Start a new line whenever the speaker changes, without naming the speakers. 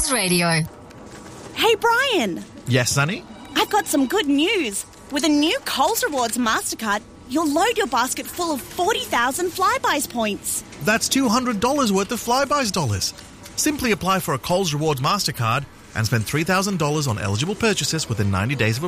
News Radio.
Hey, Brian.
Yes, Sonny?
I've got some good news. With a new Coles Rewards MasterCard, you'll load your basket full of 40,000 Flybuys points.
That's $200 worth of Flybuys dollars. Simply apply for a Coles Rewards MasterCard and spend $3,000 on eligible purchases within 90 days of